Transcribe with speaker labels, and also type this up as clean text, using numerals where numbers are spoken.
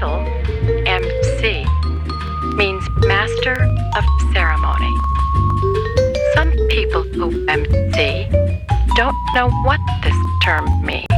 Speaker 1: title, MC, means Master of Ceremony. Some people who MC don't know what this term means.